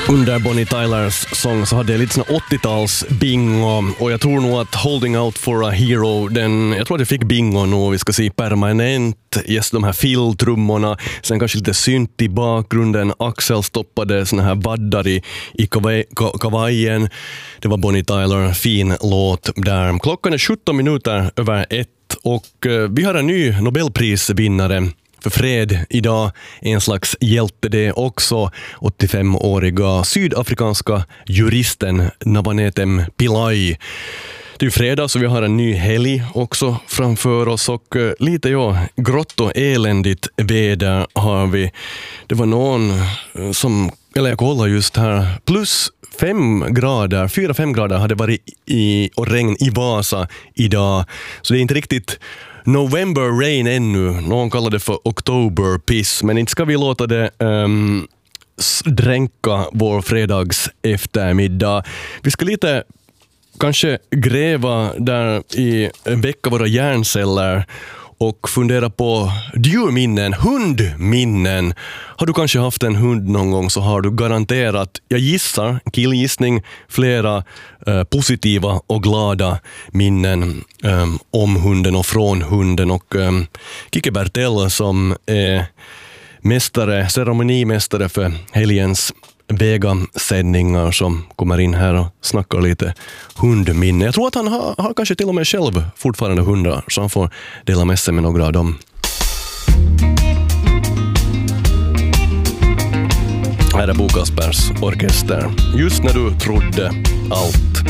Under Bonnie Tylers sång så hade jag lite sån 80-tals bingo, och jag tror nog att Holding Out for a Hero, jag tror att jag fick bingo nu, vi ska se permanent, just de här fill-trummorna, sen kanske lite synt i bakgrunden, Axel stoppade såna här vaddar i kavajen. Det var Bonnie Tyler, fin låt där. Klockan är 17 minuter över 1 och vi har en ny Nobelprisvinnare för fred idag, en slags hjälte det också, 85-åriga sydafrikanska juristen Nabanetem Pillay. Det är fredag så vi har en ny helg också framför oss och lite grått och eländigt väder har vi. Det var någon som, eller jag kollar just här, plus 5 grader, 4-5 grader hade varit och regn i Vasa idag. Så det är inte riktigt November rain ännu. Någon kallar det för October piss, men inte ska vi låta det dränka vår fredags eftermiddag. Vi ska lite kanske gräva där i väcka våra hjärnceller och fundera på djurminnen, hundminnen. Har du kanske haft en hund någon gång så har du garanterat, jag gissar, killgissning, flera positiva och glada minnen om hunden och från hunden. Och Kike Bertell som är ceremonimästare för helgens Vega-sändningar som kommer in här och snackar lite hundminne. Jag tror att han har kanske till och med själv fortfarande hundar, så han får dela med sig med några av dem. Här är Bo Kaspers orkester. Just när du trodde allt.